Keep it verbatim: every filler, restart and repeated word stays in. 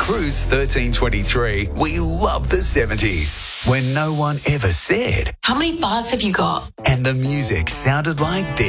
Cruise thirteen twenty-three, we love the seventies, when no one ever said, How many bars have you got? and the music sounded like this.